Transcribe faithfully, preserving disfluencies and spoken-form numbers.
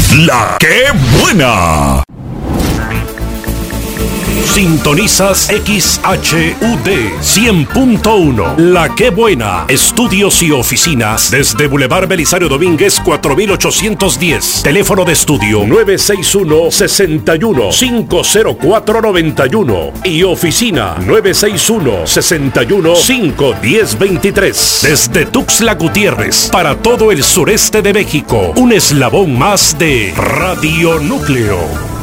La que buena. Sintonizas X H U D cien punto uno. La que buena. Estudios y oficinas desde Boulevard Belisario Domínguez cuatro mil ochocientos diez. Teléfono de estudio nueve seis uno, seis uno, cinco cero cuatro, nueve uno y oficina nueve seis uno, seis uno, cinco uno cero, dos tres. Desde Tuxtla Gutiérrez para todo el sureste de México. Un eslabón más de Radio Núcleo.